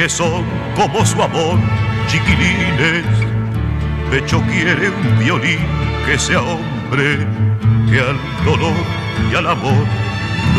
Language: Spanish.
que son como su amor, chiquilines. Pecho quiere un violín que sea hombre, que al dolor y al amor